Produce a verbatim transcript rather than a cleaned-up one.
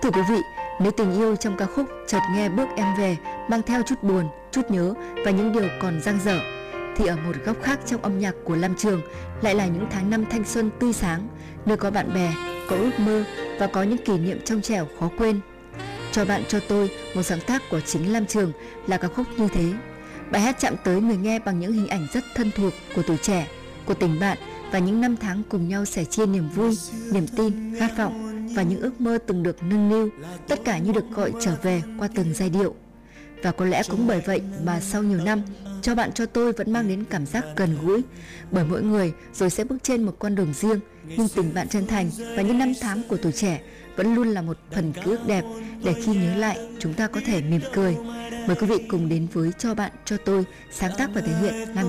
Thưa quý vị, nếu tình yêu trong ca khúc Chợt Nghe Bước Em Về mang theo chút buồn, chút nhớ và những điều còn dang dở, thì ở một góc khác trong âm nhạc của Lam Trường lại là những tháng năm thanh xuân tươi sáng, nơi có bạn bè, có ước mơ và có những kỷ niệm trong trẻo khó quên. Cho bạn cho tôi, một sáng tác của chính Lam Trường, là ca khúc như thế. Bài hát chạm tới người nghe bằng những hình ảnh rất thân thuộc của tuổi trẻ, của tình bạn và những năm tháng cùng nhau sẻ chia niềm vui, niềm tin, khát vọng và những ước mơ từng được nâng niu, tất cả như được gọi trở về qua từng giai điệu. Và có lẽ cũng bởi vậy mà sau nhiều năm, Cho Bạn Cho Tôi vẫn mang đến cảm giác gần gũi, bởi mỗi người rồi sẽ bước trên một con đường riêng, nhưng tình bạn chân thành và những năm tháng của tuổi trẻ vẫn luôn là một phần ký ức đẹp để khi nhớ lại chúng ta có thể mỉm cười. Mời quý vị cùng đến với Cho Bạn Cho Tôi, sáng tác và thể hiện Lam